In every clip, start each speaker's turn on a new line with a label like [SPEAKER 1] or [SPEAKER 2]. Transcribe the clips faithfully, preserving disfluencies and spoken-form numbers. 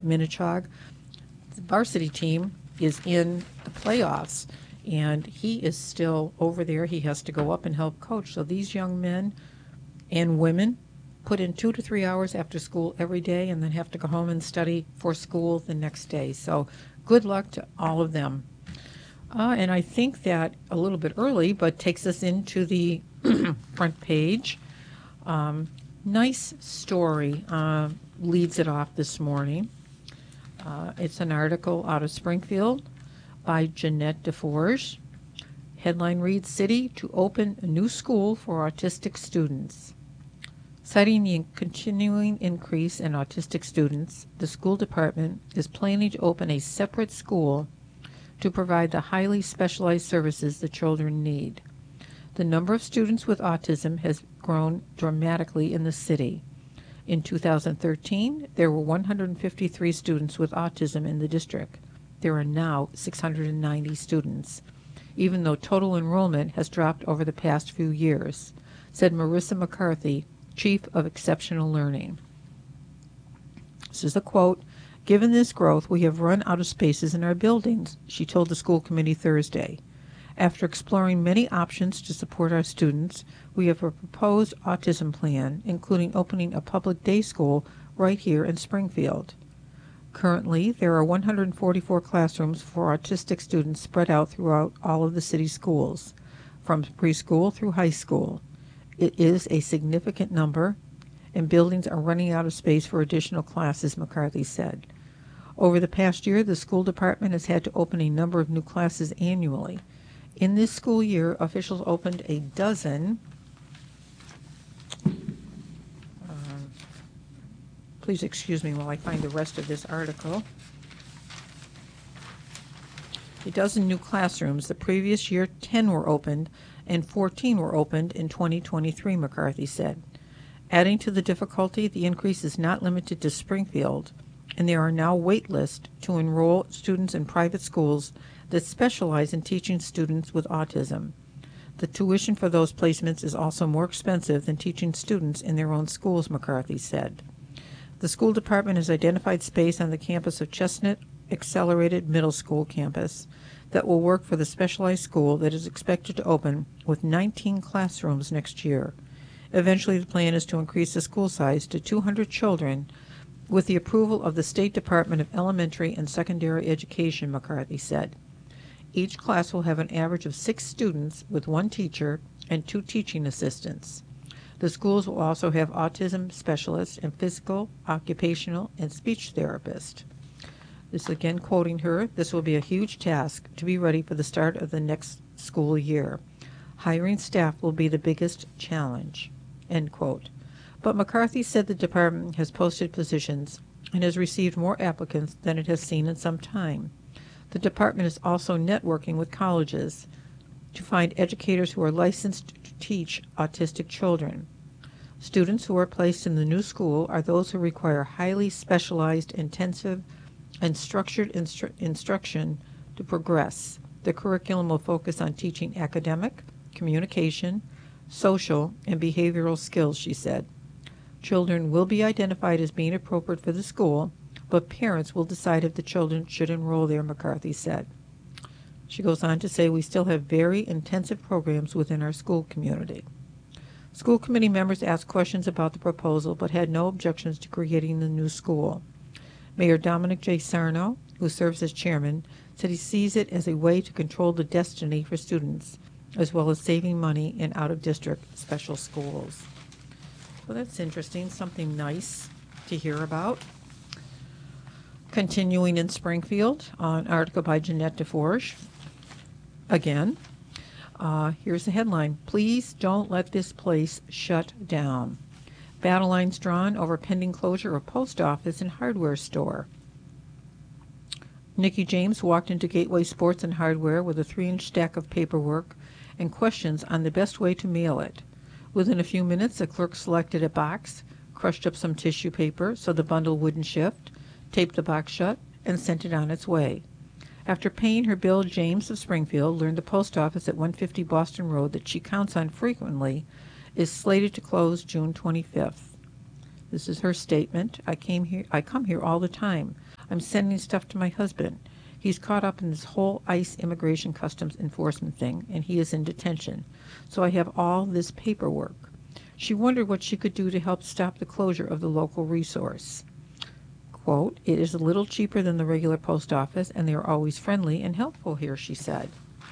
[SPEAKER 1] Minichog. The varsity team is in the playoffs, and he is still over there. He has to go up and help coach. So these young men and women put in two to three hours after school every day and then have to go home and study for school the next day. So good luck to all of them. Uh, and I think that a little bit early, but takes us into the front page. Um, nice story uh, leads it off this morning. Uh, it's an article out of Springfield by Jeanette DeForge. Headline reads, City to open a new school for autistic students. Citing the continuing increase in autistic students, the school department is planning to open a separate school to provide the highly specialized services the children need. The number of students with autism has grown dramatically in the city. In two thousand thirteen, there were one hundred fifty-three students with autism in the district. There are now six hundred ninety students, even though total enrollment has dropped over the past few years, said Marissa McCarthy, Chief of Exceptional Learning. This is a quote. Given this growth, we have run out of spaces in our buildings, she told the school committee Thursday. After exploring many options to support our students, we have a proposed autism plan, including opening a public day school right here in Springfield. Currently, there are one hundred forty-four classrooms for autistic students spread out throughout all of the city's schools, from preschool through high school. It is a significant number, and buildings are running out of space for additional classes, McCarthy said. Over the past year, the school department has had to open a number of new classes annually. In this school year, officials opened a dozen, um, please excuse me while I find the rest of this article, a dozen new classrooms. The previous year, ten were opened, and fourteen were opened in twenty twenty-three, McCarthy said. Adding to the difficulty, the increase is not limited to Springfield, and there are now wait lists to enroll students in private schools that specialize in teaching students with autism. The tuition for those placements is also more expensive than teaching students in their own schools, McCarthy said. The school department has identified space on the campus of Chestnut Accelerated Middle School campus that will work for the specialized school that is expected to open with nineteen classrooms next year. Eventually, the plan is to increase the school size to two hundred children with the approval of the State Department of Elementary and Secondary Education, McCarthy said. Each class will have an average of six students with one teacher and two teaching assistants. The schools will also have autism specialists and physical, occupational, and speech therapists. This again quoting her, this will be a huge task to be ready for the start of the next school year. Hiring staff will be the biggest challenge, end quote. But McCarthy said the department has posted positions and has received more applicants than it has seen in some time. The department is also networking with colleges to find educators who are licensed to teach autistic children. Students who are placed in the new school are those who require highly specialized, intensive, and structured instru- instruction to progress. The curriculum will focus on teaching academic, communication, social, and behavioral skills, she said. Children will be identified as being appropriate for the school, but parents will decide if the children should enroll there, McCarthy said. She goes on to say, we still have very intensive programs within our school community. School committee members asked questions about the proposal but had no objections to creating the new school. Mayor Dominic J. Sarno, who serves as chairman, said he sees it as a way to control the destiny for students, as well as saving money in out-of-district special schools. Well, that's interesting, something nice to hear about. Continuing in Springfield, an article by Jeanette DeForge. Again, uh, here's the headline, Please Don't Let This Place Shut Down. Battle lines drawn over pending closure of post office and hardware store. Nikki James walked into Gateway Sports and Hardware with a three-inch stack of paperwork and questions on the best way to mail it. Within a few minutes, a clerk selected a box, crushed up some tissue paper so the bundle wouldn't shift, taped the box shut, and sent it on its way. After paying her bill, James of Springfield learned the post office at one fifty Boston Road that she counts on frequently is slated to close June twenty-fifth. This is her statement. I came here. I come here all the time. I'm sending stuff to my husband. He's caught up in this whole ICE immigration customs enforcement thing, and he is in detention. So I have all this paperwork. She wondered what she could do to help stop the closure of the local resource. Quote, it is a little cheaper than the regular post office, and they are always friendly and helpful here, she said.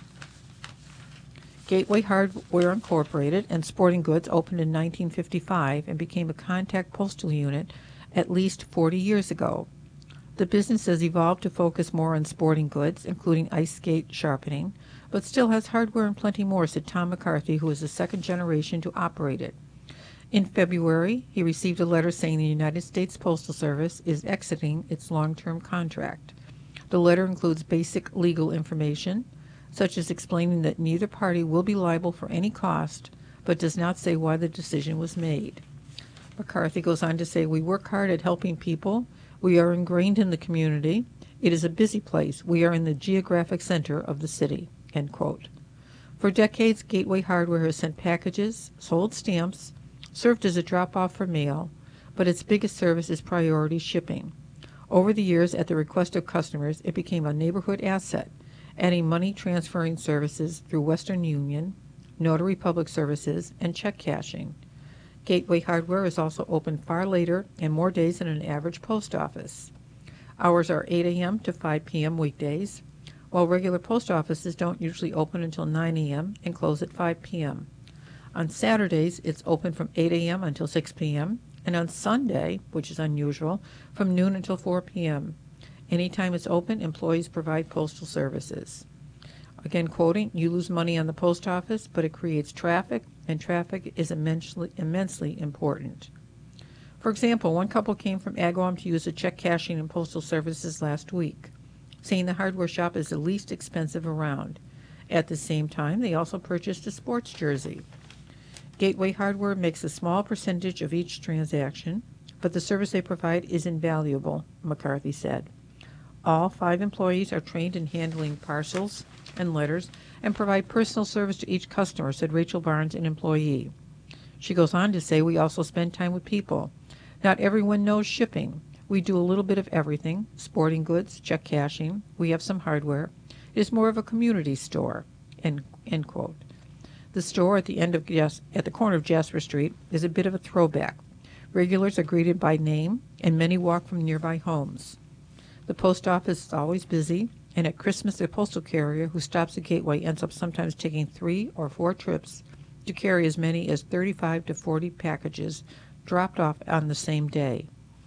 [SPEAKER 1] Gateway Hardware Incorporated and Sporting Goods opened in nineteen fifty-five and became a contact postal unit at least forty years ago. The business has evolved to focus more on sporting goods, including ice skate sharpening, but still has hardware and plenty more, said Tom McCarthy, who is the second generation to operate it. In February, he received a letter saying the United States Postal Service is exiting its long-term contract. The letter includes basic legal information, such as explaining that neither party will be liable for any cost, but does not say why the decision was made. McCarthy goes on to say, we work hard at helping people. We are ingrained in the community. It is a busy place. We are in the geographic center of the city, end quote. For decades, Gateway Hardware has sent packages, sold stamps, served as a drop-off for mail, but its biggest service is priority shipping. Over the years, at the request of customers, it became a neighborhood asset, adding money transferring services through Western Union, Notary Public Services, and check cashing. Gateway Hardware is also open far later and more days than an average post office. Hours are eight a.m. to five p.m. weekdays, while regular post offices don't usually open until nine a.m. and close at five p.m. On Saturdays, it's open from eight a.m. until six p.m., and on Sunday, which is unusual, from noon until four p.m. Anytime it's open, employees provide postal services. Again, quoting, you lose money on the post office, but it creates traffic, and traffic is immensely, immensely important. For example, one couple came from Agawam to use the check cashing and postal services last week, saying the hardware shop is the least expensive around. At the same time, they also purchased a sports jersey. Gateway Hardware makes a small percentage of each transaction, but the service they provide is invaluable, McCarthy said. All five employees are trained in handling parcels and letters and provide personal service to each customer, said Rachel Barnes, an employee. She goes on to say, we also spend time with people. Not everyone knows shipping. We do a little bit of everything, sporting goods, check cashing. We have some hardware. It is more of a community store, end, end quote. The store at the end of Jas- at the corner of Jasper Street is a bit of a throwback. Regulars are greeted by name, and many walk from nearby homes. The post office is always busy, and at Christmas the postal carrier who stops at Gateway ends up sometimes taking three or four trips to carry as many as thirty-five to forty packages dropped off on the same day.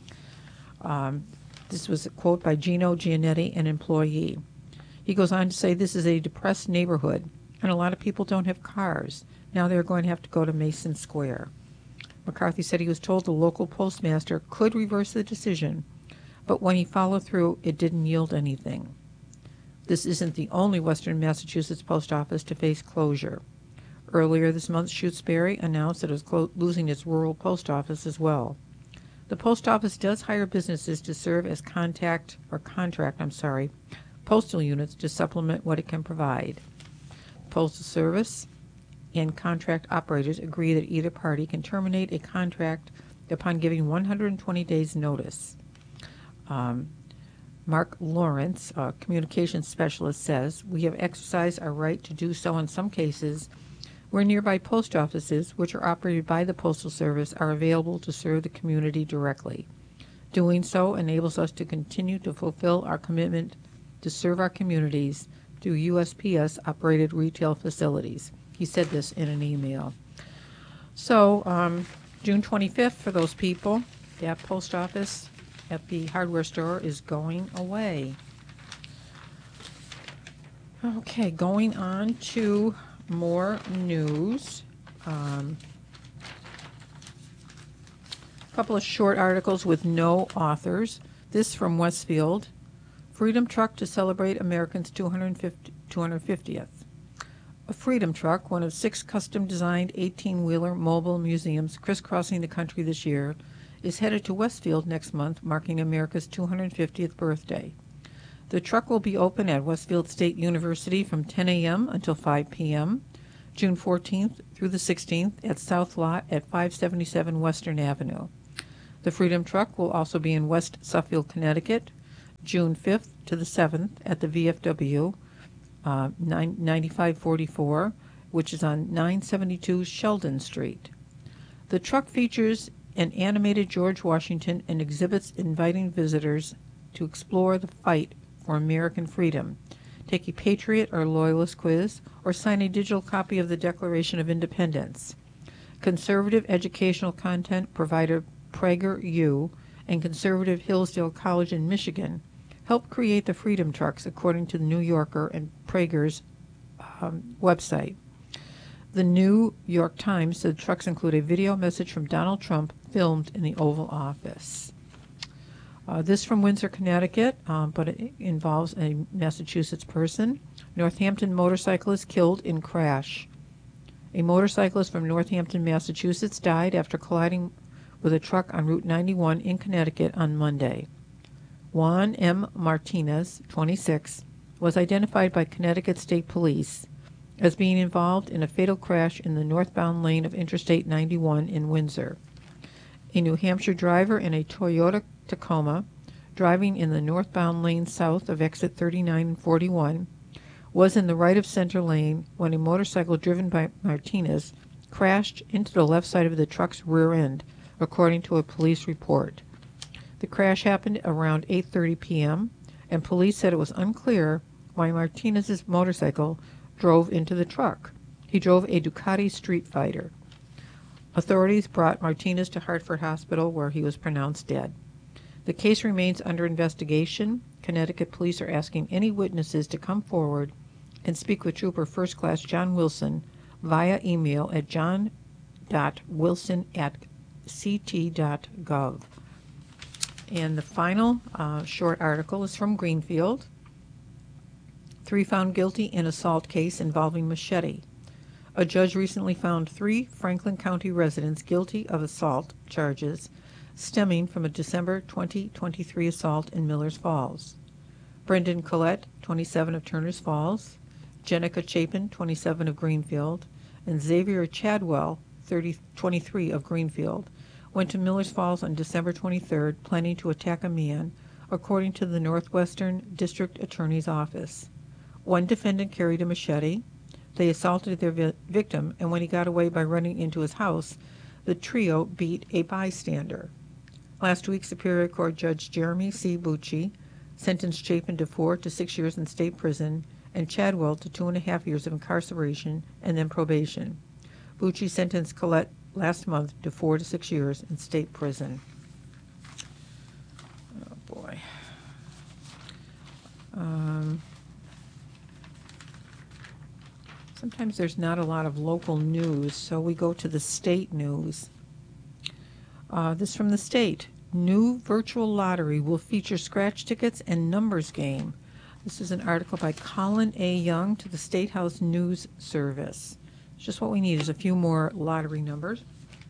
[SPEAKER 1] Um, this was a quote by Gino Giannetti, an employee. He goes on to say this is a depressed neighborhood, and a lot of people don't have cars. Now they're going to have to go to Mason Square. McCarthy said he was told the local postmaster could reverse the decision, but when he followed through, it didn't yield anything. This isn't the only Western Massachusetts post office to face closure. Earlier this month, Shutesbury announced that it was clo- losing its rural post office as well. The post office does hire businesses to serve as contact or contract, I'm sorry, postal units to supplement what it can provide. Postal Service and contract operators agree that either party can terminate a contract upon giving one hundred twenty days notice. Um, Mark Lawrence, a communications specialist, says, we have exercised our right to do so in some cases where nearby post offices, which are operated by the Postal Service, are available to serve the community directly. Doing so enables us to continue to fulfill our commitment to serve our communities through U S P S-operated retail facilities. He said this in an email. So, um, June twenty-fifth, for those people, that post office at the hardware store is going away. Okay, going on to more news. Um, a couple of short articles with no authors. This from Westfield. Freedom Truck to celebrate Americans' two hundred fiftieth. A Freedom Truck, one of six custom-designed eighteen-wheeler mobile museums crisscrossing the country this year, is headed to Westfield next month, marking America's two hundred fiftieth birthday. The truck will be open at Westfield State University from ten a.m. until five p.m., June fourteenth through the sixteenth at South Lot at five seventy-seven Western Avenue. The Freedom Truck will also be in West Suffield, Connecticut, June fifth to the seventh at the V F W, uh, ninety-five forty-four, which is on nine seventy-two Sheldon Street. The truck features an animated George Washington and exhibits inviting visitors to explore the fight for American freedom, take a patriot or loyalist quiz, or sign a digital copy of the Declaration of Independence. Conservative educational content provider PragerU and conservative Hillsdale College in Michigan helped create the Freedom Trucks, according to the New Yorker and Prager's um, website. The New York Times said the trucks include a video message from Donald Trump filmed in the Oval Office. Uh, this from Windsor, Connecticut, um, but it involves a Massachusetts person. Northampton motorcyclist killed in crash. A motorcyclist from Northampton, Massachusetts died after colliding with a truck on Route ninety-one in Connecticut on Monday. Juan M. Martinez, twenty-six, was identified by Connecticut State Police as being involved in a fatal crash in the northbound lane of Interstate ninety-one in Windsor. A New Hampshire driver in a Toyota Tacoma, driving in the northbound lane south of exit thirty-nine and forty-one, was in the right-of-center lane when a motorcycle driven by Martinez crashed into the left side of the truck's rear end, according to a police report. The crash happened around eight thirty p.m., and police said it was unclear why Martinez's motorcycle drove into the truck. He drove a Ducati Street Fighter. Authorities brought Martinez to Hartford Hospital, where he was pronounced dead. The case remains under investigation. Connecticut police are asking any witnesses to come forward and speak with Trooper First Class John Wilson via email at john dot wilson at c t dot gov. And the final uh, short article is from Greenfield. Three found guilty in assault case involving machete. A judge recently found three Franklin County residents guilty of assault charges stemming from a December twenty twenty-three assault in Millers Falls. Brendan Collette, twenty-seven, of Turners Falls, Jenica Chapin, twenty-seven, of Greenfield, and Xavier Chadwell, thirty, twenty-three, of Greenfield, went to Millers Falls on December twenty-third, planning to attack a man, according to the Northwestern District Attorney's Office. One defendant carried a machete. They assaulted their vi- victim, and when he got away by running into his house, the trio beat a bystander. Last week, Superior Court Judge Jeremy C. Bucci sentenced Chapin to four to six years in state prison and Chadwell to two and a half years of incarceration and then probation. Bucci sentenced Collette last month to four to six years in state prison. Oh, boy. Um... Sometimes there's not a lot of local news, so we go to the state news. Uh, this from the state. New virtual lottery will feature scratch tickets and numbers game. This is an article by Colin A. Young to the State House News Service. It's just what we need is a few more lottery numbers.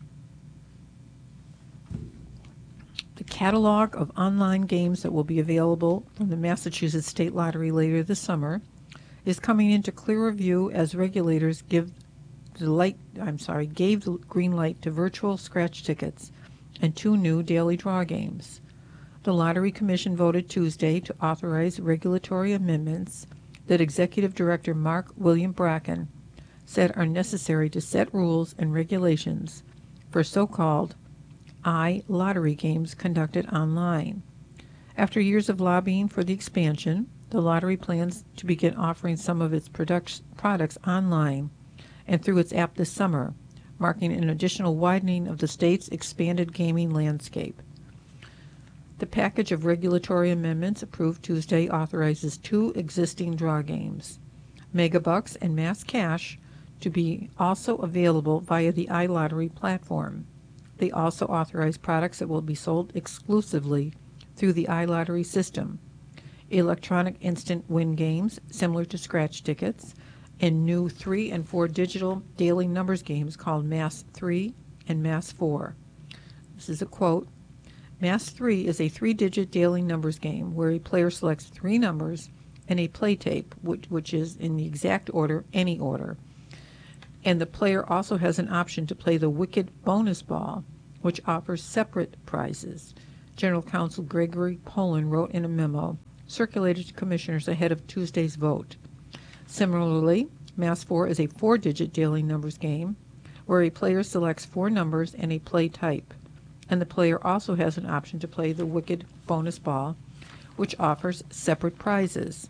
[SPEAKER 1] The catalog of online games that will be available from the Massachusetts State Lottery later this summer is coming into clearer view as regulators give the light, I'm sorry, gave the green light to virtual scratch tickets and two new daily draw games. The Lottery Commission voted Tuesday to authorize regulatory amendments that Executive Director Mark William Bracken said are necessary to set rules and regulations for so-called iLottery games conducted online. After years of lobbying for the expansion, the lottery plans to begin offering some of its product- products online and through its app this summer, marking an additional widening of the state's expanded gaming landscape. The package of regulatory amendments approved Tuesday authorizes two existing draw games, Megabucks and Mass Cash, to be also available via the iLottery platform. They also authorize products that will be sold exclusively through the iLottery system, electronic instant win games similar to scratch tickets, and new three and four digital daily numbers games called Mass three and Mass four. This is a quote. Mass three is a three-digit daily numbers game where a player selects three numbers and a play tape, which, which is in the exact order, any order. And the player also has an option to play the Wicked bonus ball, which offers separate prizes. General Counsel Gregory Poland wrote in a memo circulated to commissioners ahead of Tuesday's vote. Similarly, Mass four is a four-digit daily numbers game where a player selects four numbers and a play type, and the player also has an option to play the Wicked bonus ball, which offers separate prizes.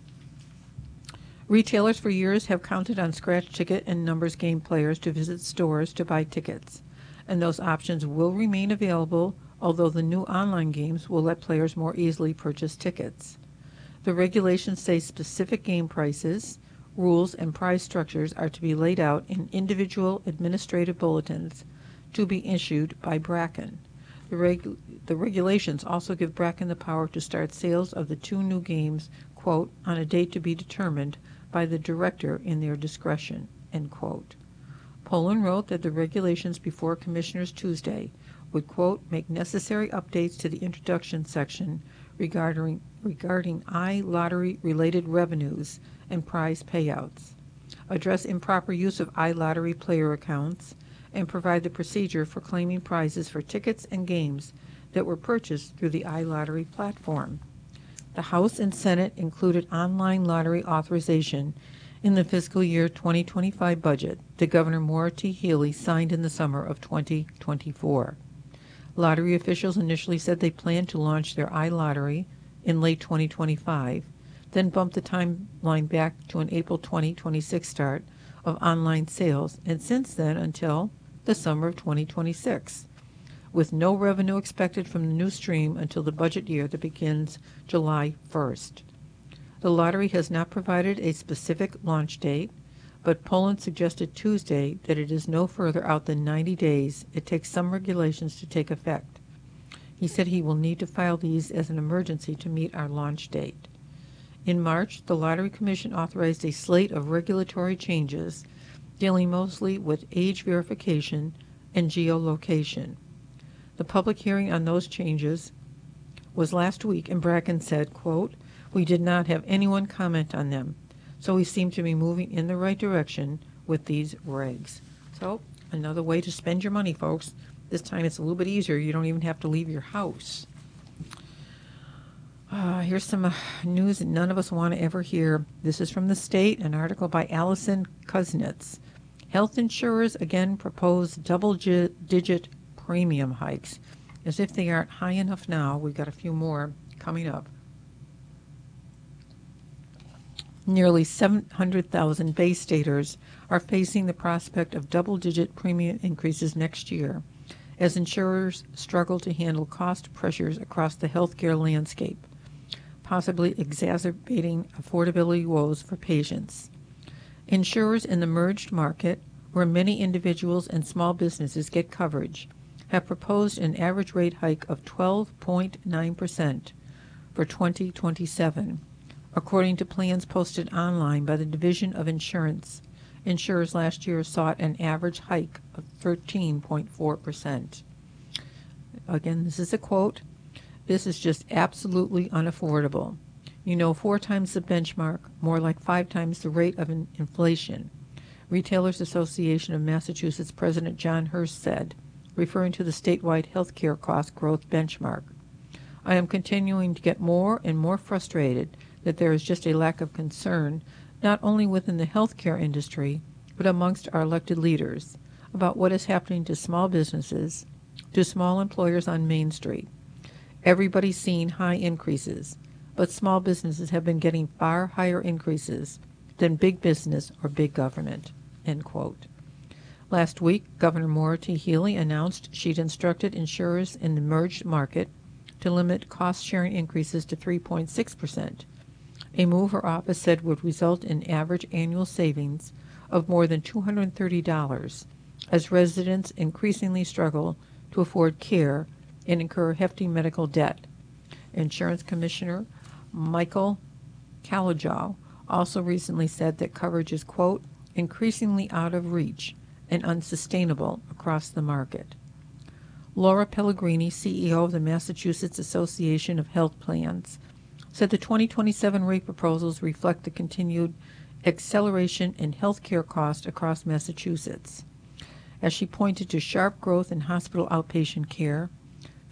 [SPEAKER 1] Retailers for years have counted on scratch ticket and numbers game players to visit stores to buy tickets, and those options will remain available, although the new online games will let players more easily purchase tickets. The regulations say specific game prices, rules, and prize structures are to be laid out in individual administrative bulletins to be issued by Bracken. The, reg- the regulations also give Bracken the power to start sales of the two new games, quote, on a date to be determined by the director in their discretion, end quote. Poland wrote that the regulations before Commissioners Tuesday would, quote, make necessary updates to the introduction section regarding, regarding iLottery-related revenues and prize payouts, address improper use of iLottery player accounts, and provide the procedure for claiming prizes for tickets and games that were purchased through the iLottery platform. The House and Senate included online lottery authorization in the fiscal year twenty twenty-five budget that Governor Maura T. Healey signed in the summer of twenty twenty-four. Lottery officials initially said they planned to launch their iLottery in late twenty twenty-five, then bumped the timeline back to an April twenty twenty-six start of online sales, and since then until the summer of twenty twenty-six, with no revenue expected from the new stream until the budget year that begins July first. The lottery has not provided a specific launch date, but Poland suggested Tuesday that it is no further out than ninety days it takes some regulations to take effect. He said he will need to file these as an emergency to meet our launch date. In March, the Lottery Commission authorized a slate of regulatory changes dealing mostly with age verification and geolocation. The public hearing on those changes was last week, and Bracken said, quote, we did not have anyone comment on them, so we seem to be moving in the right direction with these regs. So, another way to spend your money, folks. This time it's a little bit easier. You don't even have to leave your house. Uh, here's some uh, news that none of us want to ever hear. This is from The State, an article by Allison Kuznets. Health insurers again propose double-digit premium hikes. As if they aren't high enough now, we've got a few more coming up. Nearly seven hundred thousand Bay Staters are facing the prospect of double-digit premium increases next year as insurers struggle to handle cost pressures across the healthcare landscape, possibly exacerbating affordability woes for patients. Insurers in the merged market, where many individuals and small businesses get coverage, have proposed an average rate hike of twelve point nine percent for twenty twenty-seven, according to plans posted online by the Division of Insurance. Insurers last year sought an average hike of thirteen point four percent. Again, this is a quote. This is just absolutely unaffordable. You know, four times the benchmark, more like five times the rate of in- inflation. Retailers Association of Massachusetts President John Hurst said, referring to the statewide health care cost growth benchmark, I am continuing to get more and more frustrated that there is just a lack of concern, not only within the healthcare industry, but amongst our elected leaders, about what is happening to small businesses, to small employers on Main Street. Everybody's seeing high increases, but small businesses have been getting far higher increases than big business or big government, end quote. Last week, Governor Maura T. Healey announced she'd instructed insurers in the merged market to limit cost-sharing increases to three point six percent, a move her office said would result in average annual savings of more than two hundred thirty dollars as residents increasingly struggle to afford care and incur hefty medical debt. Insurance Commissioner Michael Calijow also recently said that coverage is, quote, increasingly out of reach and unsustainable across the market. Laura Pellegrini, C E O of the Massachusetts Association of Health Plans, said the twenty twenty-seven rate proposals reflect the continued acceleration in health care costs across Massachusetts. As she pointed to sharp growth in hospital outpatient care,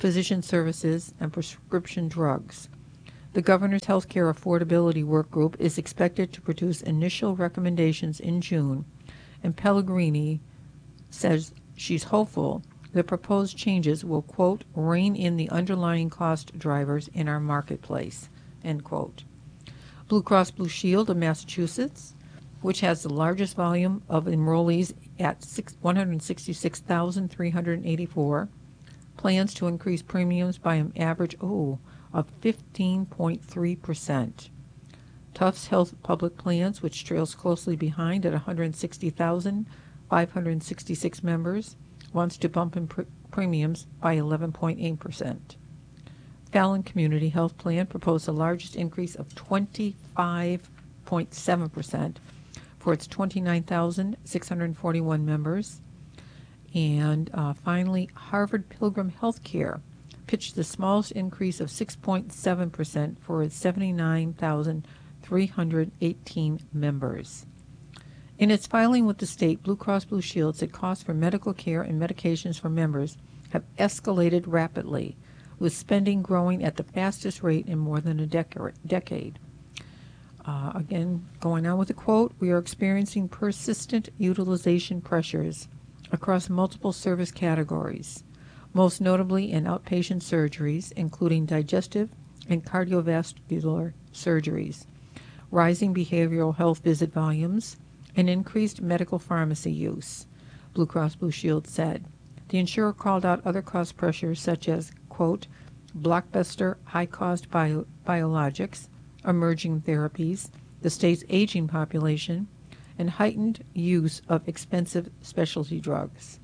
[SPEAKER 1] physician services, and prescription drugs. The Governor's Healthcare Affordability Work Group is expected to produce initial recommendations in June, and Pellegrini says she's hopeful the proposed changes will, quote, rein in the underlying cost drivers in our marketplace, end quote. Blue Cross Blue Shield of Massachusetts, which has the largest volume of enrollees at one hundred sixty-six thousand three hundred eighty-four, plans to increase premiums by an average oh, of fifteen point three percent. Tufts Health Public Plans, which trails closely behind at one hundred sixty thousand five hundred sixty-six members, wants to bump in pr- premiums by eleven point eight percent. Fallon Community Health Plan proposed the largest increase of twenty-five point seven percent for its twenty-nine thousand six hundred forty-one members. And uh, finally, Harvard Pilgrim Healthcare pitched the smallest increase of six point seven percent for its seventy-nine thousand three hundred eighteen members. In its filing with the state, Blue Cross Blue Shield said costs for medical care and medications for members have escalated rapidly, with spending growing at the fastest rate in more than a dec- decade. Uh, again, going on with the quote, we are experiencing persistent utilization pressures across multiple service categories, most notably in outpatient surgeries, including digestive and cardiovascular surgeries, rising behavioral health visit volumes, and increased medical pharmacy use, Blue Cross Blue Shield said. The insurer called out other cost pressures such as, quote, blockbuster high-cost bio- biologics, emerging therapies, the state's aging population, and heightened use of expensive specialty drugs.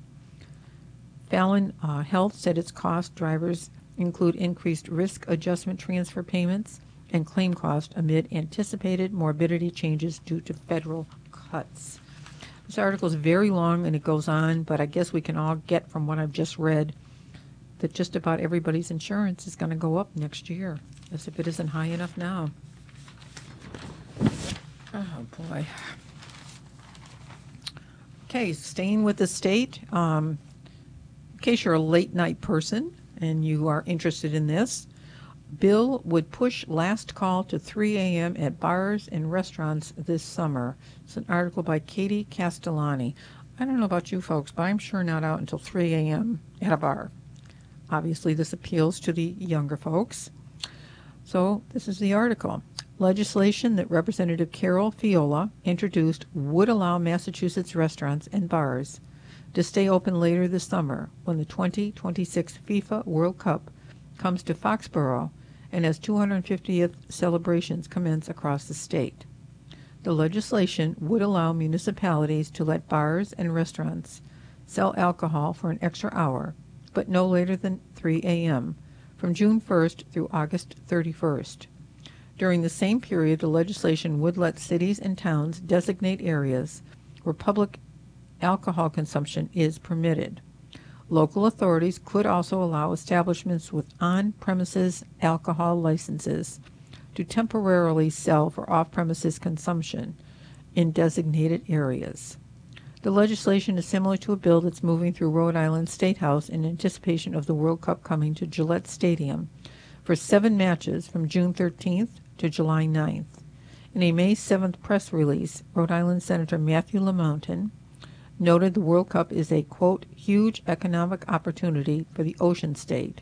[SPEAKER 1] Fallon uh, Health said its cost drivers include increased risk adjustment transfer payments and claim cost amid anticipated morbidity changes due to federal cuts. This article is very long and it goes on, but I guess we can all get from what I've just read that just about everybody's insurance is going to go up next year, as if it isn't high enough now. Oh, boy. Okay, staying with the state, um, in case you're a late-night person and you are interested in this, bill would push last call to three a.m. at bars and restaurants this summer. It's an article by Katie Castellani. I don't know about you folks, but I'm sure not out until three a.m. at a bar. Obviously, this appeals to the younger folks. So this is the article. Legislation that Representative Carol Fiola introduced would allow Massachusetts restaurants and bars to stay open later this summer when the twenty twenty-six FIFA World Cup comes to Foxborough and as two hundred fiftieth celebrations commence across the state. The legislation would allow municipalities to let bars and restaurants sell alcohol for an extra hour, but no later than three a.m., from June first through August thirty-first. During the same period, the legislation would let cities and towns designate areas where public alcohol consumption is permitted. Local authorities could also allow establishments with on-premises alcohol licenses to temporarily sell for off-premises consumption in designated areas. The legislation is similar to a bill that's moving through Rhode Island State House in anticipation of the World Cup coming to Gillette Stadium for seven matches from June thirteenth to July ninth. In a May seventh press release, Rhode Island Senator Matthew Lamountain noted the World Cup is a, quote, huge economic opportunity for the Ocean State.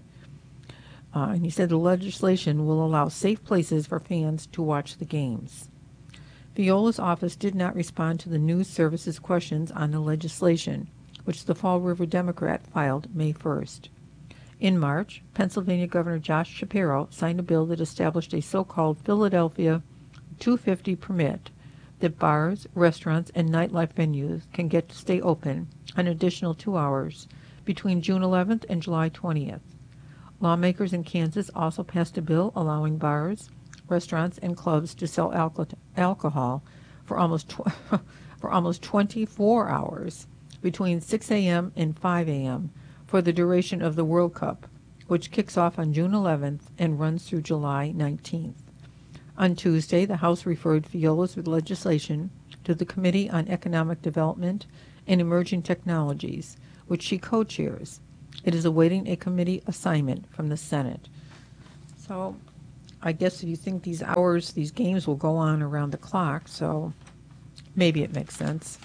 [SPEAKER 1] Uh, and he said the legislation will allow safe places for fans to watch the games. Fiola's office did not respond to the news service's questions on the legislation, which the Fall River Democrat filed May first. In March, Pennsylvania Governor Josh Shapiro signed a bill that established a so-called Philadelphia two fifty permit that bars, restaurants, and nightlife venues can get to stay open an additional two hours between June eleventh and July twentieth. Lawmakers in Kansas also passed a bill allowing bars, restaurants, and clubs to sell alco- alcohol for almost tw- for almost twenty-four hours between six a.m. and five a.m. for the duration of the World Cup, which kicks off on June eleventh and runs through July nineteenth. On Tuesday, the House referred Fiola's legislation to the Committee on Economic Development and Emerging Technologies, which she co-chairs, It is awaiting a committee assignment from the Senate. So I guess if you think these hours, these games will go on around the clock, so maybe it makes sense.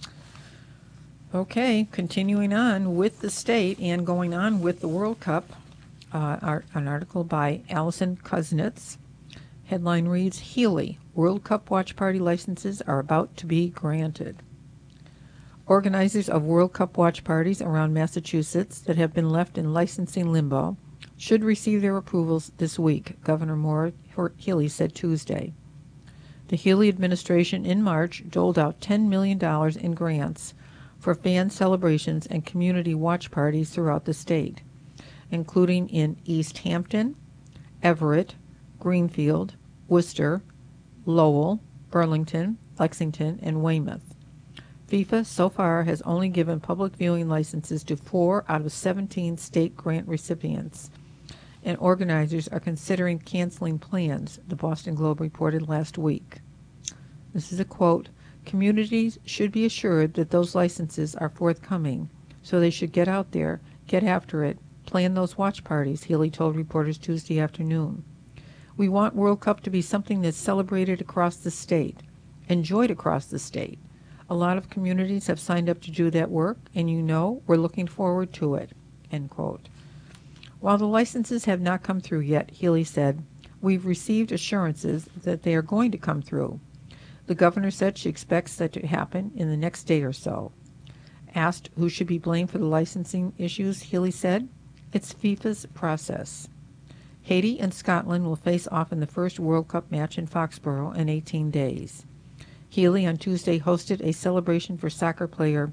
[SPEAKER 1] Okay, continuing on with the state and going on with the World Cup, uh, art, an article by Allison Kuznets. Headline reads, Healy, World Cup watch party licenses are about to be granted. Organizers of World Cup watch parties around Massachusetts that have been left in licensing limbo should receive their approvals this week, Governor Maura Healey said Tuesday. The Healey administration in March doled out ten million dollars in grants for fan celebrations and community watch parties throughout the state, including in East Hampton, Everett, Greenfield, Worcester, Lowell, Burlington, Lexington, and Weymouth. FIFA so far has only given public viewing licenses to four out of seventeen state grant recipients, and organizers are considering canceling plans, the Boston Globe reported last week. This is a quote, communities should be assured that those licenses are forthcoming, so they should get out there, get after it, plan those watch parties, Healey told reporters Tuesday afternoon. We want World Cup to be something that's celebrated across the state, enjoyed across the state. A lot of communities have signed up to do that work, and you know, we're looking forward to it, end quote. While the licenses have not come through yet, Healey said, we've received assurances that they are going to come through. The governor said she expects that to happen in the next day or so. Asked who should be blamed for the licensing issues, Healey said, it's FIFA's process. Haiti and Scotland will face off in the first World Cup match in Foxborough in eighteen days. Healey on Tuesday hosted a celebration for soccer player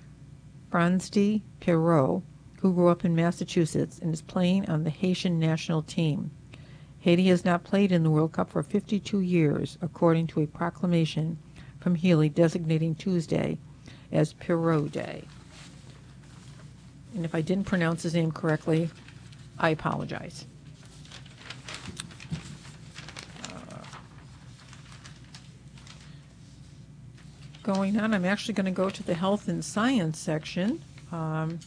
[SPEAKER 1] Franz Perrault, who grew up in Massachusetts and is playing on the Haitian national team. Haiti has not played in the World Cup for fifty-two years, according to a proclamation from Healey designating Tuesday as Perrault Day. And if I didn't pronounce his name correctly, I apologize. Uh, going on, I'm actually going to go to the health and science section. Um,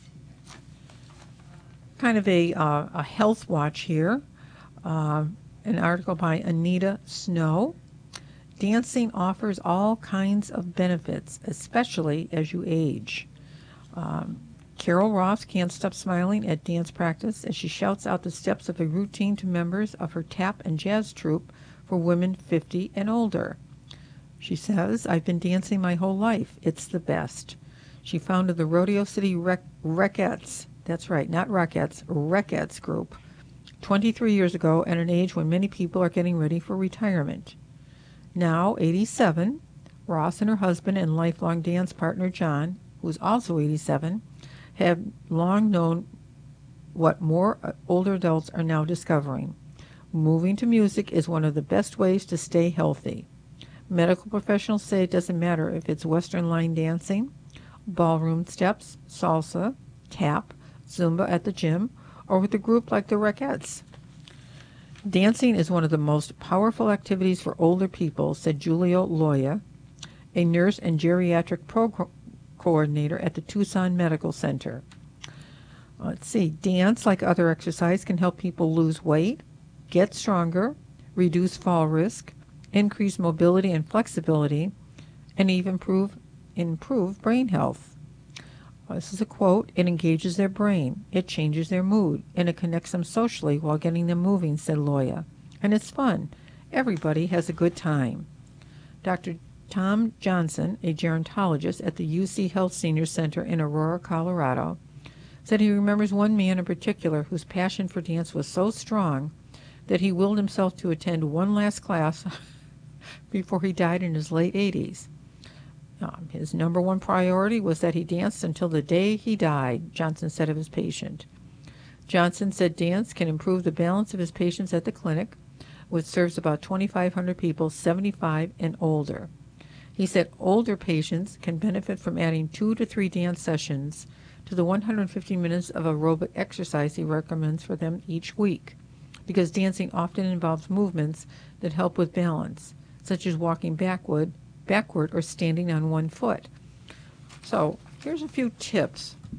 [SPEAKER 1] kind of a, uh, a health watch here. Uh, an article by Anita Snow. Dancing offers all kinds of benefits, especially as you age. Um, Carol Ross can't stop smiling at dance practice as she shouts out the steps of a routine to members of her tap and jazz troupe for women fifty and older. She says, I've been dancing my whole life. It's the best. She founded the Rodeo City Rec- Rockettes. That's right, not Rockettes, Rockettes group. twenty-three years ago at an age when many people are getting ready for retirement. Now, eighty-seven, Ross and her husband and lifelong dance partner John, who's also eighty-seven, have long known what more older adults are now discovering. Moving to music is one of the best ways to stay healthy. Medical professionals say it doesn't matter if it's Western line dancing, ballroom steps, salsa, tap, Zumba at the gym, or with a group like the Rockettes. Dancing is one of the most powerful activities for older people, said Julio Loya, a nurse and geriatric program coordinator at the Tucson Medical Center. Let's see. Dance, like other exercise, can help people lose weight, get stronger, reduce fall risk, increase mobility and flexibility, and even improve, improve brain health. This is a quote, it engages their brain, it changes their mood, and it connects them socially while getting them moving, said Loya. And it's fun. Everybody has a good time. Doctor Tom Johnson, a gerontologist at the U C Health Senior Center in Aurora, Colorado, said he remembers one man in particular whose passion for dance was so strong that he willed himself to attend one last class before he died in his late eighties. Um, his number one priority was that he danced until the day he died, Johnson said of his patient. Johnson said dance can improve the balance of his patients at the clinic, which serves about twenty-five hundred people seventy-five and older. He said older patients can benefit from adding two to three dance sessions to the one hundred fifty minutes of aerobic exercise he recommends for them each week, because dancing often involves movements that help with balance, such as walking backward, backward or standing on one foot. So here's a few tips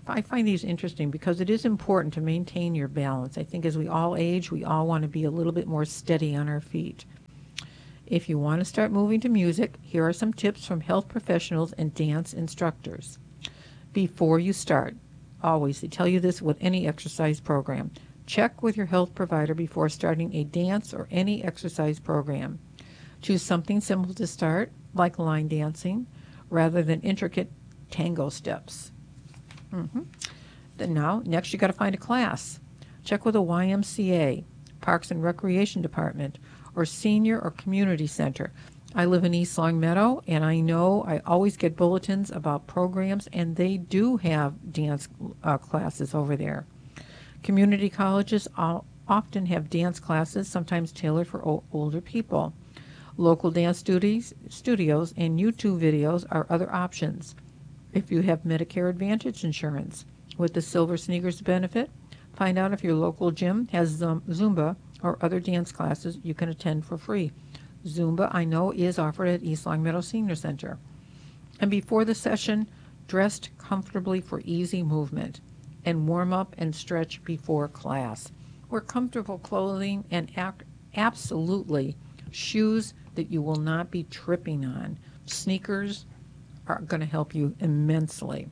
[SPEAKER 1] I find these interesting because it is important to maintain your balance. I think as we all age, we all want to be a little bit more steady on our feet. If you want to start moving to music, here are some tips from health professionals and dance instructors. Before you start, always, they tell you this with any exercise program, check with your health provider before starting a dance or any exercise program. Choose something simple to start, like line dancing, rather than intricate tango steps. Mm-hmm. Then now, next you got to find a class. Check with a Y M C A, Parks and Recreation Department, or Senior or Community Center. I live in East Longmeadow, and I know I always get bulletins about programs, and they do have dance uh, classes over there. Community colleges all, often have dance classes, sometimes tailored for o- older people. Local dance studios, studios and YouTube videos are other options. If you have Medicare Advantage insurance with the Silver Sneakers benefit, find out if your local gym has Zumba or other dance classes you can attend for free. Zumba, I know, is offered at East Longmeadow Senior Center. And before the session, dressed comfortably for easy movement, and warm up and stretch before class. Wear comfortable clothing and act absolutely shoes that you will not be tripping on. Sneakers are going to help you immensely.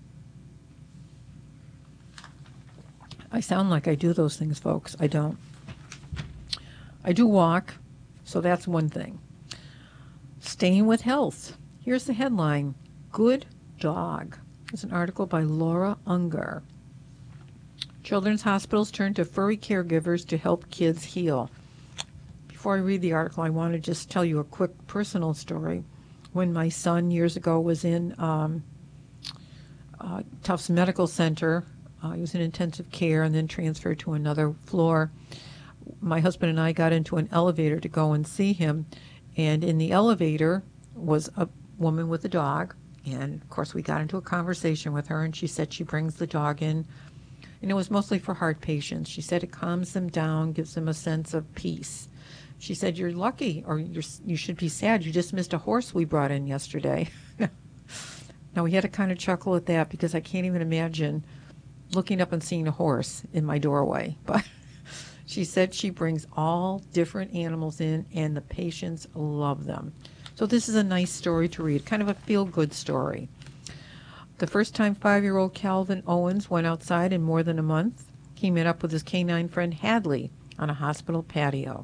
[SPEAKER 1] I sound like I do those things, folks. I don't. I do walk, so that's one thing. Staying with health. Here's the headline, Good Dog. It's an article by Laura Ungar. Children's hospitals turn to furry caregivers to help kids heal. Before I read the article, I want to just tell you a quick personal story. When my son years ago was in um, uh, Tufts Medical Center, uh, he was in intensive care and then transferred to another floor. My husband and I got into an elevator to go and see him, and in the elevator was a woman with a dog, and of course we got into a conversation with her, and she said she brings the dog in, and it was mostly for heart patients. She said it calms them down, gives them a sense of peace. She said, you're lucky, or you're, you should be sad. You just missed a horse we brought in yesterday. Now, we had to kind of chuckle at that because I can't even imagine looking up and seeing a horse in my doorway. But she said she brings all different animals in, and the patients love them. So this is a nice story to read, kind of a feel-good story. The first time five-year-old Calvin Owens went outside in more than a month, he met up with his canine friend Hadley on a hospital patio.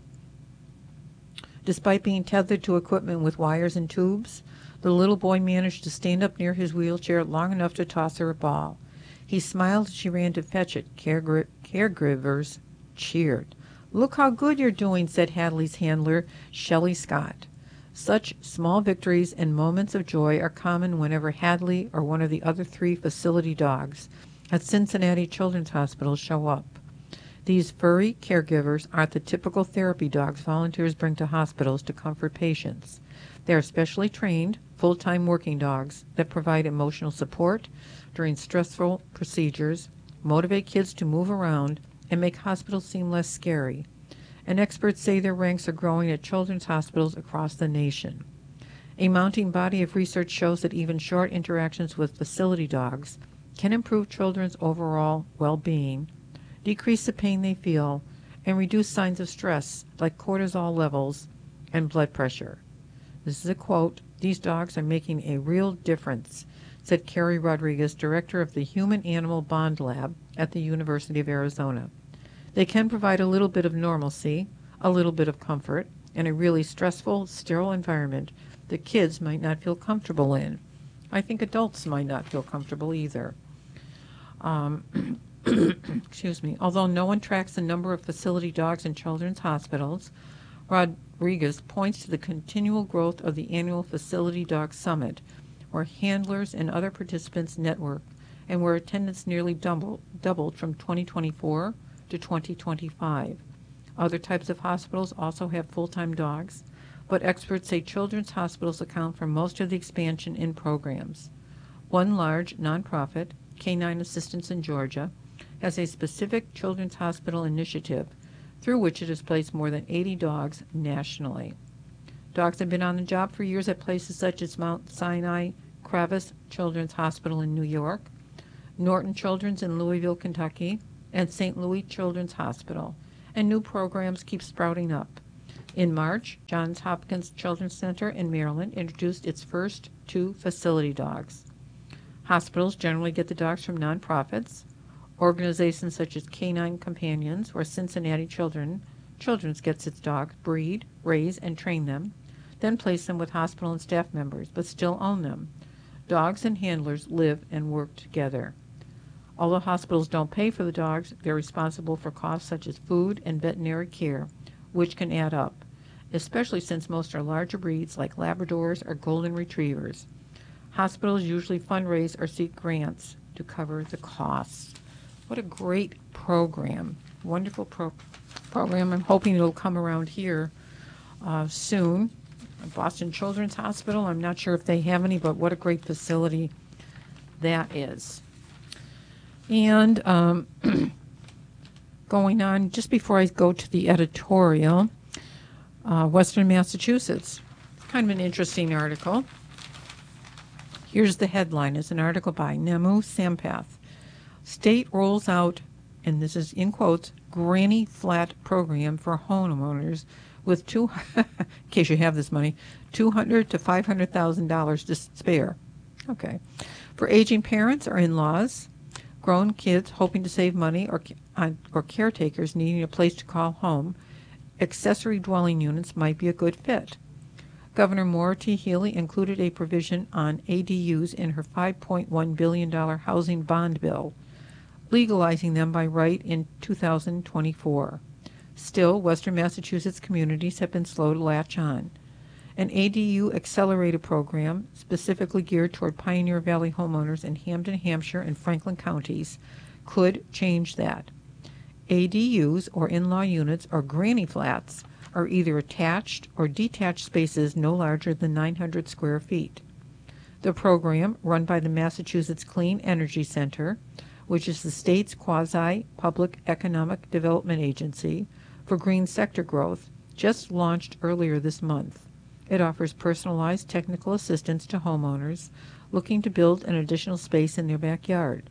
[SPEAKER 1] Despite being tethered to equipment with wires and tubes, the little boy managed to stand up near his wheelchair long enough to toss her a ball. He smiled as she ran to fetch it. Caregiver, caregivers cheered. Look how good you're doing, said Hadley's handler, Shelley Scott. Such small victories and moments of joy are common whenever Hadley or one of the other three facility dogs at Cincinnati Children's Hospital show up. These furry caregivers aren't the typical therapy dogs volunteers bring to hospitals to comfort patients. They are specially trained, full-time working dogs that provide emotional support during stressful procedures, motivate kids to move around, and make hospitals seem less scary. And experts say their ranks are growing at children's hospitals across the nation. A mounting body of research shows that even short interactions with facility dogs can improve children's overall well-being, decrease the pain they feel, and reduce signs of stress like cortisol levels and blood pressure. This is a quote, "These dogs are making a real difference," said Carrie Rodriguez, director of the Human Animal Bond Lab at the University of Arizona. They can provide a little bit of normalcy, a little bit of comfort, in a really stressful, sterile environment that kids might not feel comfortable in. I think adults might not feel comfortable either. Um, excuse me. Although no one tracks the number of facility dogs in children's hospitals, Rodriguez points to the continual growth of the annual Facility Dog Summit, where handlers and other participants network, and where attendance nearly doubled, doubled from twenty twenty-four to twenty twenty-five. Other types of hospitals also have full-time dogs, but experts say children's hospitals account for most of the expansion in programs. One large nonprofit, Canine Assistance in Georgia, has a specific children's hospital initiative through which it has placed more than eighty dogs nationally. Dogs have been on the job for years at places such as Mount Sinai Kravis Children's Hospital in New York, Norton Children's in Louisville, Kentucky, and Saint Louis Children's Hospital. And new programs keep sprouting up. In March, Johns Hopkins Children's Center in Maryland introduced its first two facility dogs. Hospitals generally get the dogs from nonprofits. Organizations such as Canine Companions or Cincinnati Children Children's gets its dogs, breed, raise, and train them, then place them with hospital and staff members, but still own them. Dogs and handlers live and work together. Although hospitals don't pay for the dogs, they're responsible for costs such as food and veterinary care, which can add up, especially since most are larger breeds like Labradors or Golden Retrievers. Hospitals usually fundraise or seek grants to cover the costs. What a great program. Wonderful pro- program. I'm hoping it'll come around here uh, soon. Boston Children's Hospital, I'm not sure if they have any, but what a great facility that is. And um, going on, just before I go to the editorial, uh, Western Massachusetts. Kind of an interesting article. Here's the headline. It's an article by Nemu Sampath. State rolls out, and this is in quotes, granny flat program for homeowners with two, in case you have this money, two hundred to five hundred thousand dollars to spare. Okay, for aging parents or in-laws, grown kids hoping to save money, or or caretakers needing a place to call home, accessory dwelling units might be a good fit. Governor Maura T. Healey included a provision on A D Us in her five point one billion dollars housing bond bill, legalizing them by right in two thousand twenty-four. Still, Western Massachusetts communities have been slow to latch on. An A D U accelerator program specifically geared toward Pioneer Valley homeowners in Hampden, Hampshire, and Franklin counties could change that. A D Us, or in-law units, or granny flats, are either attached or detached spaces no larger than nine hundred square feet. The program, run by the Massachusetts Clean Energy Center, which is the state's quasi-public economic development agency for green sector growth, just launched earlier this month. It offers personalized technical assistance to homeowners looking to build an additional space in their backyard.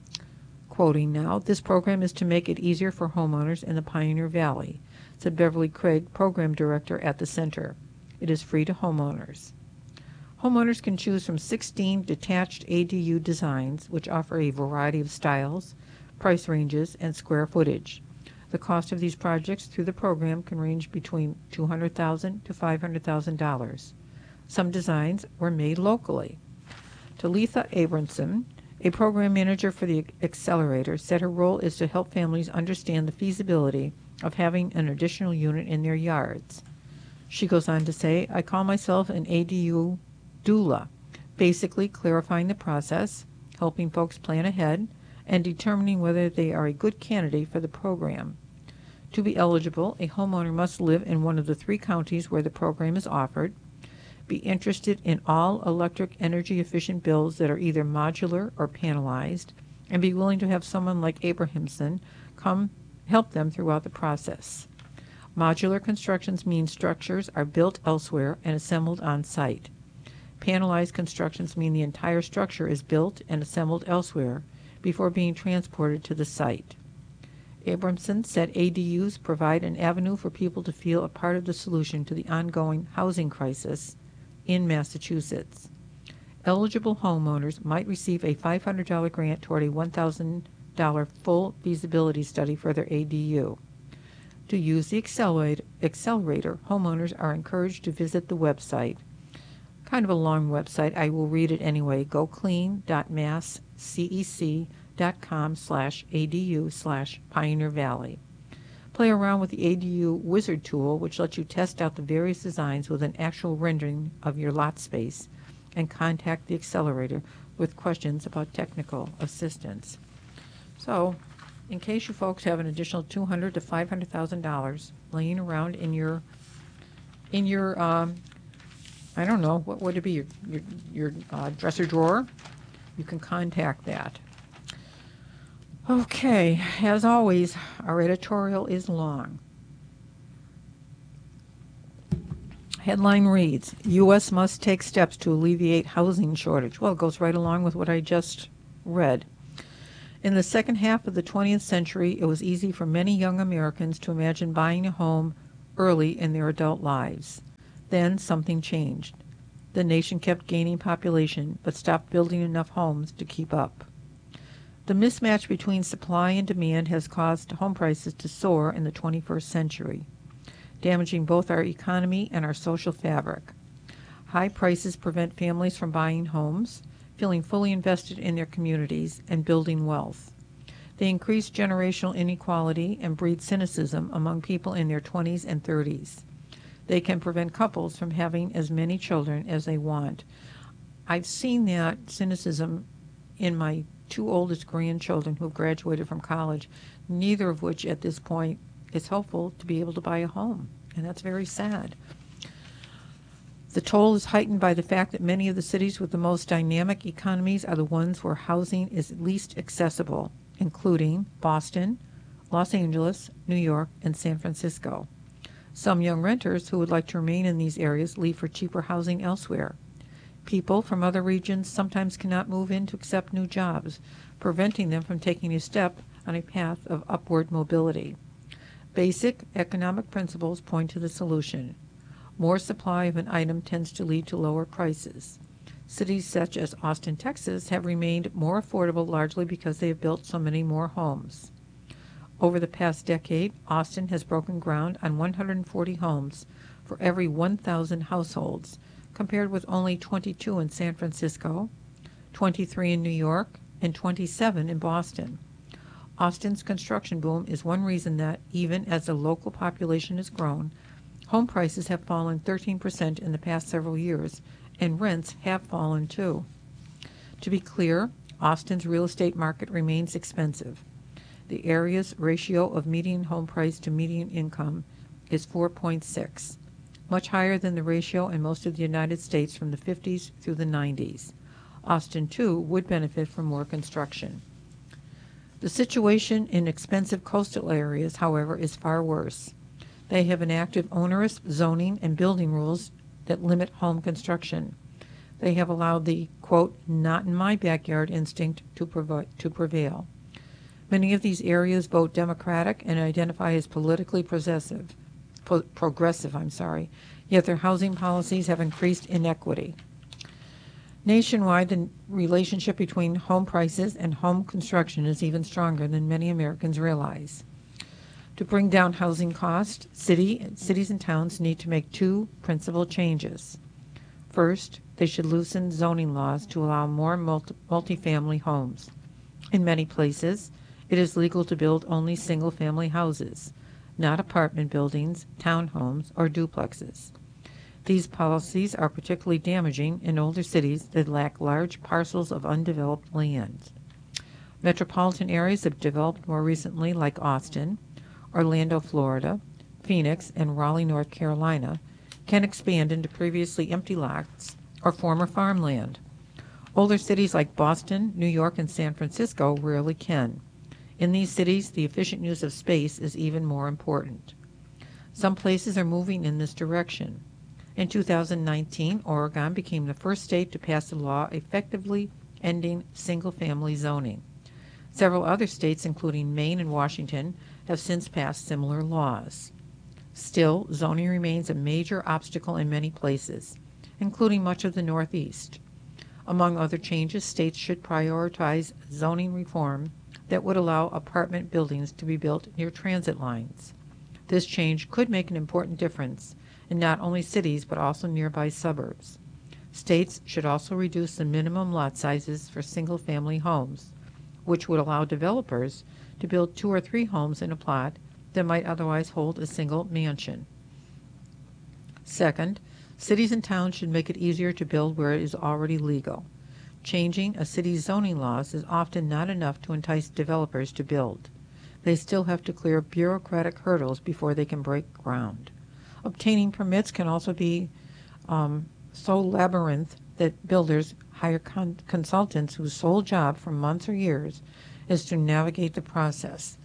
[SPEAKER 1] Quoting now, this program is to make it easier for homeowners in the Pioneer Valley, said Beverly Craig, program director at the center. It is free to homeowners. Homeowners can choose from sixteen detached A D U designs, which offer a variety of styles, price ranges, and square footage. The cost of these projects through the program can range between two hundred thousand dollars to five hundred thousand dollars. Some designs were made locally. Talitha Abramson, a program manager for the accelerator, said her role is to help families understand the feasibility of having an additional unit in their yards. She goes on to say, I call myself an A D U doula, basically clarifying the process, helping folks plan ahead, and determining whether they are a good candidate for the program. To be eligible, a homeowner must live in one of the three counties where the program is offered, be interested in all electric energy efficient builds that are either modular or panelized, and be willing to have someone like Abrahamson come help them throughout the process. Modular constructions mean structures are built elsewhere and assembled on site. Panelized constructions mean the entire structure is built and assembled elsewhere before being transported to the site. Abramson said A D Us provide an avenue for people to feel a part of the solution to the ongoing housing crisis in Massachusetts. Eligible homeowners might receive a five hundred dollars grant toward a one thousand dollars full feasibility study for their A D U. To use the accelerator, accelerator, homeowners are encouraged to visit the website. Kind of a long website. I will read it anyway. goclean.masscec.com slash ADU slash Pioneer Valley. Play around with the A D U Wizard tool, which lets you test out the various designs with an actual rendering of your lot space, and contact the accelerator with questions about technical assistance. So, in case you folks have an additional two hundred thousand to five hundred thousand dollars laying around in your in your um, I don't know, what would it be, your, your, your uh, dresser drawer? You can contact that. Okay, as always, our editorial is long. Headline reads, U S must take steps to alleviate housing shortage. Well, it goes right along with what I just read. In the second half of the twentieth century, it was easy for many young Americans to imagine buying a home early in their adult lives. Then something changed. The nation kept gaining population, but stopped building enough homes to keep up. The mismatch between supply and demand has caused home prices to soar in the twenty-first century, damaging both our economy and our social fabric. High prices prevent families from buying homes, feeling fully invested in their communities, and building wealth. They increase generational inequality and breed cynicism among people in their twenties and thirties. They can prevent couples from having as many children as they want. I've seen that cynicism in my two oldest grandchildren who've graduated from college, neither of which at this point is hopeful to be able to buy a home, and that's very sad. The toll is heightened by the fact that many of the cities with the most dynamic economies are the ones where housing is least accessible, including Boston, Los Angeles, New York, and San Francisco. Some young renters who would like to remain in these areas leave for cheaper housing elsewhere. People from other regions sometimes cannot move in to accept new jobs, preventing them from taking a step on a path of upward mobility. Basic economic principles point to the solution. More supply of an item tends to lead to lower prices. Cities such as Austin, Texas, have remained more affordable largely because they have built so many more homes. Over the past decade, Austin has broken ground on one hundred forty homes for every one thousand households, compared with only twenty-two in San Francisco, twenty-three in New York, and twenty-seven in Boston. Austin's construction boom is one reason that, even as the local population has grown, home prices have fallen thirteen percent in the past several years, and rents have fallen too. To be clear, Austin's real estate market remains expensive. The area's ratio of median home price to median income is four point six, much higher than the ratio in most of the United States from the fifties through the nineties. Austin, too, would benefit from more construction. The situation in expensive coastal areas, however, is far worse. They have enacted onerous zoning and building rules that limit home construction. They have allowed the, quote, not in my backyard instinct to, provo- to prevail. Many of these areas vote Democratic and identify as politically progressive, pro- progressive, I'm sorry, yet their housing policies have increased inequity. Nationwide, the relationship between home prices and home construction is even stronger than many Americans realize. To bring down housing costs, city, cities and towns need to make two principal changes. First, they should loosen zoning laws to allow more multi- multifamily homes. In many places, it is legal to build only single-family houses, not apartment buildings, townhomes, or duplexes. These policies are particularly damaging in older cities that lack large parcels of undeveloped land. Metropolitan areas have developed more recently, like Austin, Orlando, Florida, Phoenix, and Raleigh, North Carolina, can expand into previously empty lots or former farmland. Older cities like Boston, New York, and San Francisco rarely can. In these cities, the efficient use of space is even more important. Some places are moving in this direction. In two thousand nineteen, Oregon became the first state to pass a law effectively ending single-family zoning. Several other states, including Maine and Washington, have since passed similar laws. Still, zoning remains a major obstacle in many places, including much of the Northeast. Among other changes, states should prioritize zoning reform that would allow apartment buildings to be built near transit lines. This change could make an important difference in not only cities but also nearby suburbs. States should also reduce the minimum lot sizes for single-family homes, which would allow developers to build two or three homes in a plot that might otherwise hold a single mansion. Second, cities and towns should make it easier to build where it is already legal. Changing a city's zoning laws is often not enough to entice developers to build. They still have to clear bureaucratic hurdles before they can break ground. Obtaining permits can also be um, so labyrinth that builders hire con- consultants whose sole job for months or years is to navigate the process.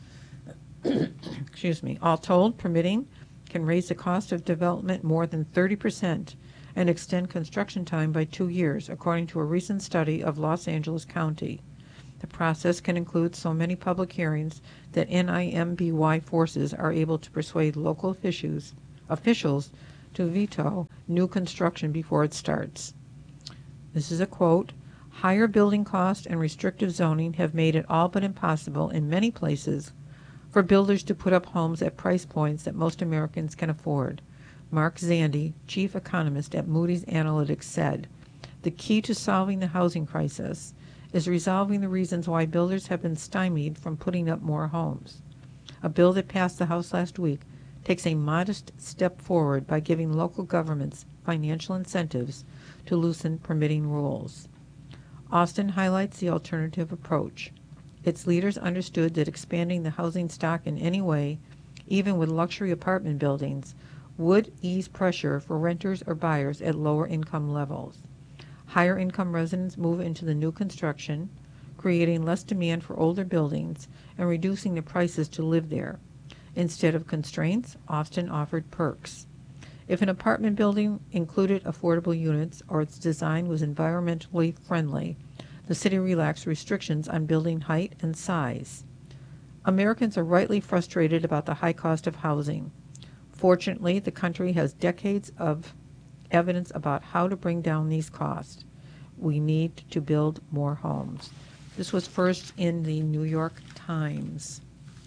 [SPEAKER 1] Excuse me. All told, permitting can raise the cost of development more than thirty percent and extend construction time by two years, according to a recent study of Los Angeles County. The process can include so many public hearings that N I M B Y forces are able to persuade local officials, officials to veto new construction before it starts. This is a quote. Higher building costs and restrictive zoning have made it all but impossible in many places for builders to put up homes at price points that most Americans can afford. Mark Zandi, chief economist at Moody's Analytics, said, the key to solving the housing crisis is resolving the reasons why builders have been stymied from putting up more homes. A bill that passed the House last week takes a modest step forward by giving local governments financial incentives to loosen permitting rules. Austin highlights the alternative approach. Its leaders understood that expanding the housing stock in any way, even with luxury apartment buildings, would ease pressure for renters or buyers at lower income levels. Higher income residents move into the new construction, creating less demand for older buildings and reducing the prices to live there. Instead of constraints, Austin offered perks. If an apartment building included affordable units or its design was environmentally friendly, the city relaxed restrictions on building height and size. Americans are rightly frustrated about the high cost of housing. Fortunately, the country has decades of evidence about how to bring down these costs. We need to build more homes. This was first in the New York Times.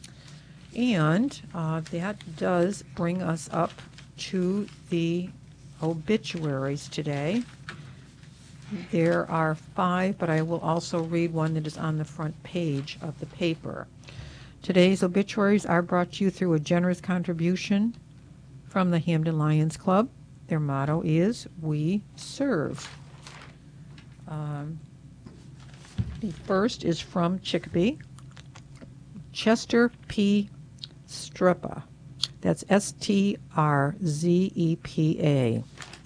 [SPEAKER 1] And uh, that does bring us up to the obituaries today. There are five, but I will also read one that is on the front page of the paper. Today's obituaries are brought to you through a generous contribution from the Hampden Lions Club. Their motto is, We Serve. Um, the first is from Chicopee. Chester P. Strepa. That's S T R Z E P A.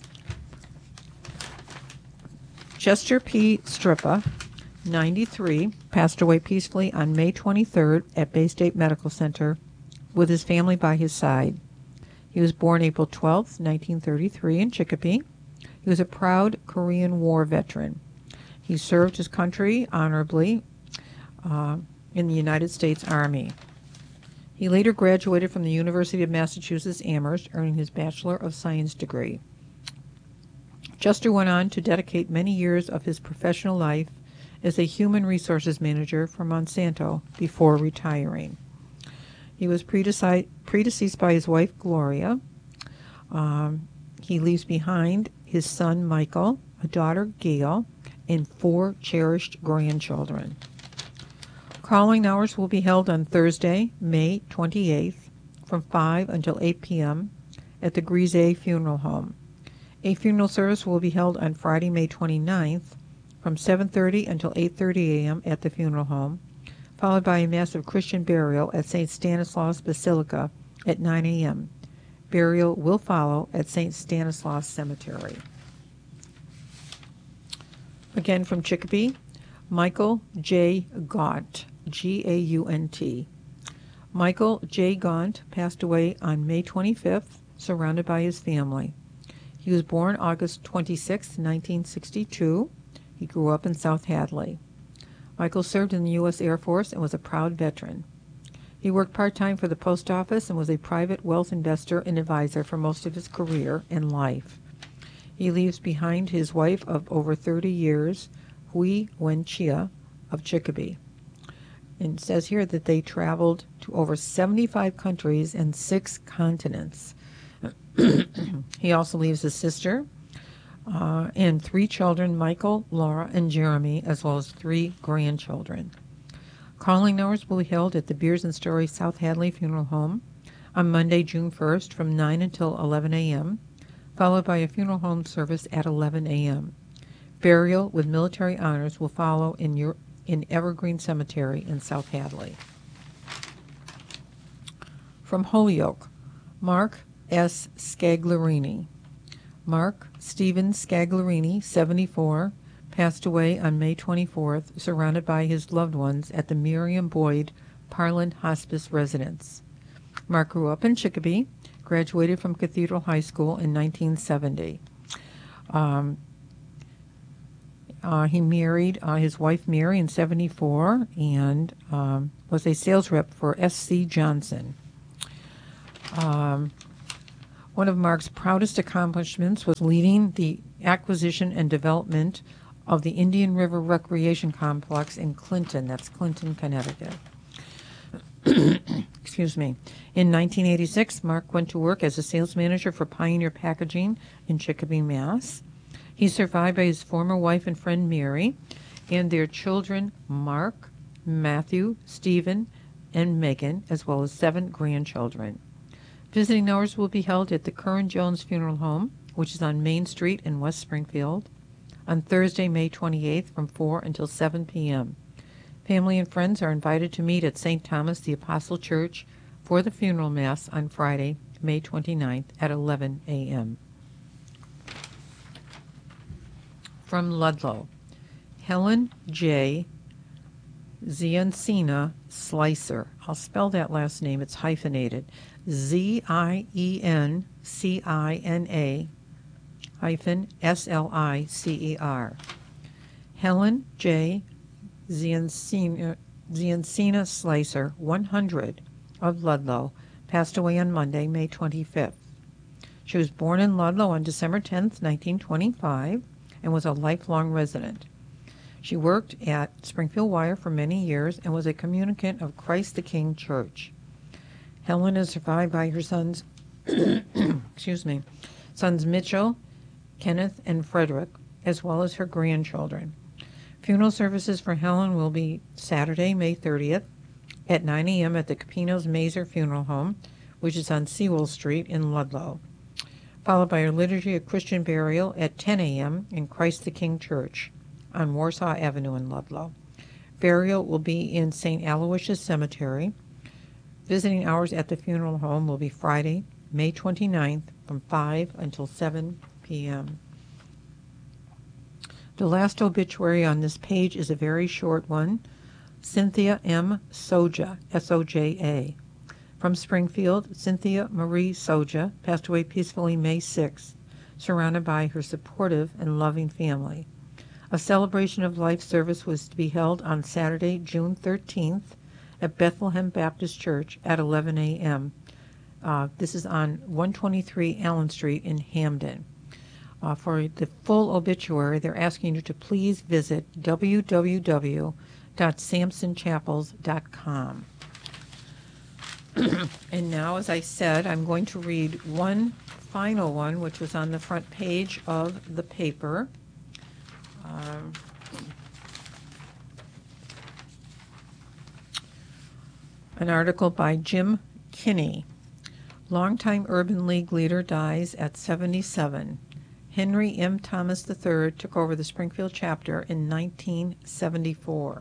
[SPEAKER 1] Chester P. Strepa, ninety-three, passed away peacefully on May twenty-third at Bay State Medical Center with his family by his side. He was born April twelfth, nineteen thirty-three in Chicopee. He was a proud Korean War veteran. He served his country honorably uh, in the United States Army. He later graduated from the University of Massachusetts Amherst, earning his Bachelor of Science degree. Chester went on to dedicate many years of his professional life as a human resources manager for Monsanto before retiring. He was predeceased, predeceased by his wife, Gloria. Um, he leaves behind his son, Michael, a daughter, Gail, and four cherished grandchildren. Calling hours will be held on Thursday, May twenty-eighth, from five until eight p.m. at the Grise Funeral Home. A funeral service will be held on Friday, May twenty-ninth, from seven thirty until eight thirty a.m. at the funeral home, followed by a massive Christian burial at Saint Stanislaus Basilica at nine a.m. Burial will follow at Saint Stanislaus Cemetery. Again from Chicopee, Michael J. Gaunt, G A U N T. Michael J. Gaunt passed away on May twenty-fifth, surrounded by his family. He was born August twenty-sixth, nineteen sixty-two. He grew up in South Hadley. Michael served in the U S Air Force and was a proud veteran. He worked part-time for the post office and was a private wealth investor and advisor for most of his career and life. He leaves behind his wife of over thirty years, Hui Wenchia of Chicopee. And it says here that they traveled to over seventy-five countries and six continents. He also leaves a sister uh, and three children, Michael, Laura, and Jeremy, as well as three grandchildren. Calling hours will be held at the Beers and Stories South Hadley Funeral Home on Monday, June first from nine until eleven a.m., followed by a funeral home service at eleven a.m. Burial with military honors will follow in, your, in Evergreen Cemetery in South Hadley. From Holyoke, Mark S. Scaglarini. Mark Stephen Scaglarini, seventy-four, passed away on May twenty-fourth, surrounded by his loved ones at the Miriam Boyd Parland Hospice Residence. Mark grew up in Chicopee, graduated from Cathedral High School in nineteen seventy. Um, Uh, he married uh, his wife Mary in seventy-four and um, was a sales rep for S C Johnson. Um, one of Mark's proudest accomplishments was leading the acquisition and development of the Indian River Recreation Complex in Clinton. That's Clinton, Connecticut. Excuse me. In nineteen eighty-six, Mark went to work as a sales manager for Pioneer Packaging in Chicopee, Mass. He's survived by his former wife and friend Mary and their children Mark, Matthew, Stephen, and Megan, as well as seven grandchildren. Visiting hours will be held at the Curran Jones Funeral Home, which is on Main Street in West Springfield, on Thursday, May twenty-eighth from four until seven p.m. Family and friends are invited to meet at Saint Thomas the Apostle Church for the funeral mass on Friday, May twenty-ninth at eleven a.m. From Ludlow, Helen J. Ziancina Slicer. I'll spell that last name. It's hyphenated. Z I E N C I N A hyphen S L I C E R. Helen J. Ziancina, Ziancina Slicer, one hundred, of Ludlow, passed away on Monday, May twenty-fifth. She was born in Ludlow on December tenth, nineteen twenty-five, and was a lifelong resident. She worked at Springfield Wire for many years and was a communicant of Christ the King Church. Helen is survived by her sons, excuse me, sons Mitchell, Kenneth, and Frederick, as well as her grandchildren. Funeral services for Helen will be Saturday, May thirtieth, at nine a.m. at the Capinos Mazer Funeral Home, which is on Sewell Street in Ludlow, followed by a liturgy of Christian burial at ten a.m. in Christ the King Church on Warsaw Avenue in Ludlow. Burial will be in Saint Aloysius Cemetery. Visiting hours at the funeral home will be Friday, May twenty-ninth, from five until seven p.m. The last obituary on this page is a very short one. Cynthia M. Soja, S O J A. From Springfield, Cynthia Marie Soja passed away peacefully May sixth, surrounded by her supportive and loving family. A celebration of life service was to be held on Saturday, June thirteenth, at Bethlehem Baptist Church at eleven a.m. Uh, this is on one twenty-three Allen Street in Hamden. Uh, for the full obituary, they're asking you to please visit w w w dot samson chapels dot com. And now, as I said, I'm going to read one final one, which was on the front page of the paper. Um, an article by Jim Kinney. Longtime Urban League leader dies at seventy-seven. Henry M. Thomas the third took over the Springfield chapter in nineteen seventy-four.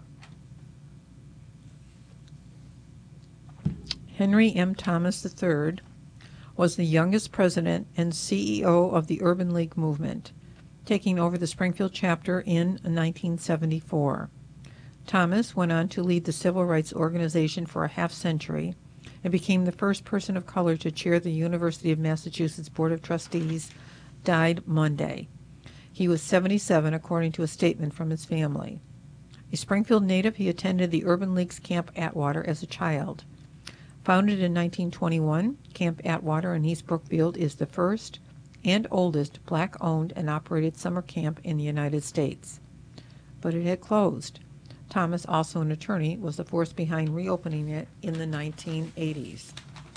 [SPEAKER 1] Henry M. Thomas the third was the youngest president and C E O of the Urban League movement, taking over the Springfield chapter in nineteen seventy-four. Thomas went on to lead the civil rights organization for a half century and became the first person of color to chair the University of Massachusetts Board of Trustees. Died Monday. He was seventy-seven, according to a statement from his family. A Springfield native, he attended the Urban League's Camp Atwater as a child. Founded in nineteen twenty-one, Camp Atwater in East Brookfield is the first and oldest black-owned and operated summer camp in the United States. But it had closed. Thomas, also an attorney, was the force behind reopening it in the nineteen eighties.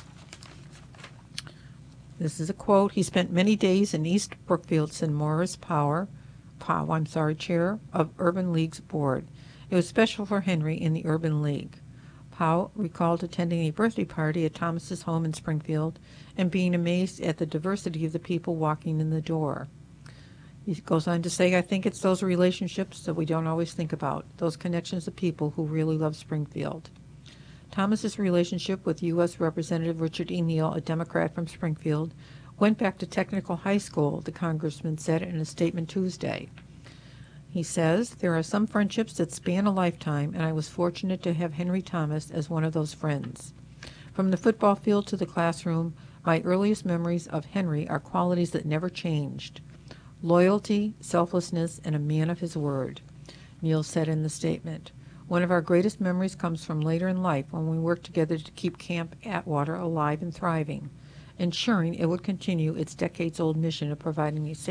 [SPEAKER 1] This is a quote. He spent many days in East Brookfield, said Morris Power, Pow, I'm sorry, chair of Urban League's board. It was special for Henry in the Urban League. Pow recalled attending a birthday party at Thomas's home in Springfield and being amazed at the diversity of the people walking in the door. He goes on to say, I think it's those relationships that we don't always think about, those connections of people who really love Springfield. Thomas's relationship with U S Representative Richard E. Neal, a Democrat from Springfield, went back to technical high school, the congressman said in a statement Tuesday. He says, there are some friendships that span a lifetime, and I was fortunate to have Henry Thomas as one of those friends. From the football field to the classroom, my earliest memories of Henry are qualities that never changed. loyalty, selflessness, and a man of his word, Neal said in the statement. One of our greatest memories comes from later in life when we worked together to keep Camp Atwater alive and thriving, ensuring it would continue its decades-old mission of providing a safe